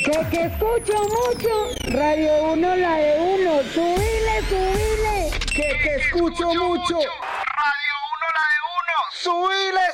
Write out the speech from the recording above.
Que escucho mucho. Radio 1, la de 1. Subile. Que escucho mucho. Radio 1, la de 1. Subile.